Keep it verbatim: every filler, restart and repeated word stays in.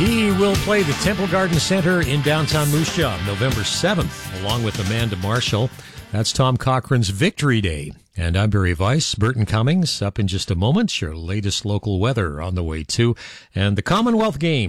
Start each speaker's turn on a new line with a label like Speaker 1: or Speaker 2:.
Speaker 1: He will play the Temple Garden Center in downtown Moose Jaw November seventh, along with Amanda Marshall. That's Tom Cochran's Victory Day. And I'm Barry Weiss. Burton Cummings up in just a moment. Your latest local weather on the way too. And the Commonwealth Games.